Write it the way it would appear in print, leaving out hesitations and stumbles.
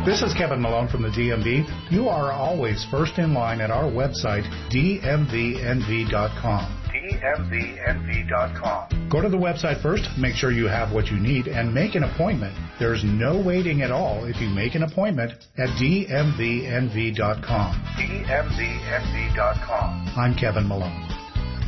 This is Kevin Malone from the DMV. You are always first in line at our website, dmvnv.com. dmvnv.com. Go to the website first, make sure you have what you need, and make an appointment. There's no waiting at all if you make an appointment at dmvnv.com. dmvnv.com. I'm Kevin Malone.